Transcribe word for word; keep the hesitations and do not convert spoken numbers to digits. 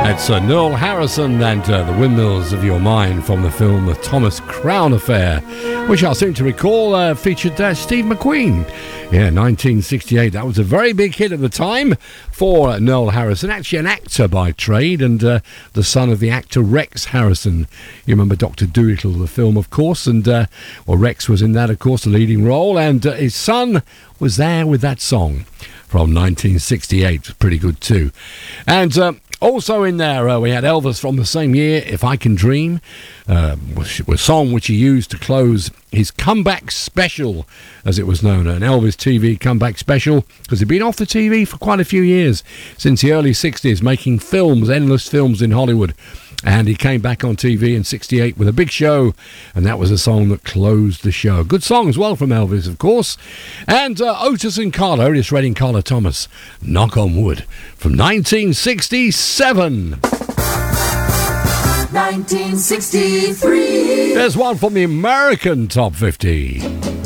It's uh, Noel Harrison and uh, The Windmills of Your Mind from the film The Thomas Crown Affair, which I seem to recall uh, featured uh, Steve McQueen. Yeah, nineteen sixty-eight. That was a very big hit at the time for uh, Noel Harrison, actually an actor by trade, and uh, the son of the actor Rex Harrison. You remember Doctor Dolittle, the film, of course, and uh, well, Rex was in that, of course, the leading role, and uh, his son was there with that song from nineteen sixty-eight. Pretty good too. And uh, also in there, uh, we had Elvis from the same year, If I Can Dream, uh, was a song which he used to close his comeback special, as it was known, an Elvis T V comeback special, because he'd been off the T V for quite a few years, since the early sixties, making films, endless films in Hollywood. And he came back on T V in sixty-eight with a big show, and that was a song that closed the show. Good song as well from Elvis, of course. And uh, Otis and Carla, Otis Redding, Carla Thomas, Knock on Wood, from nineteen sixty-seven. nineteen sixty-three. There's one from the American Top fifty.